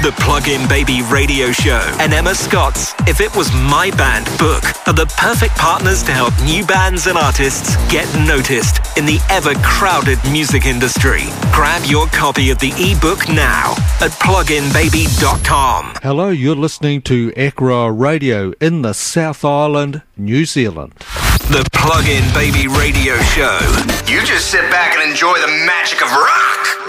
The Plug-in Baby Radio Show and Emma Scott's If It Was My Band book are the perfect partners to help new bands and artists get noticed in the ever-crowded music industry. Grab your copy of the ebook now at pluginbaby.com. Hello, you're listening to Akra Radio in the South Island, New Zealand. The Plug-in Baby Radio Show. You just sit back and enjoy the magic of rock.